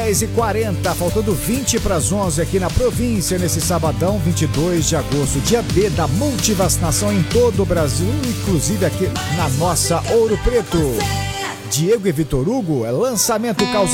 10h40, faltando 20 para as 11 aqui na província, nesse sabadão, 22 de agosto, dia D da multivacinação em todo o Brasil, inclusive aqui na nossa Ouro Preto. Diego e Vitor Hugo, é lançamento causa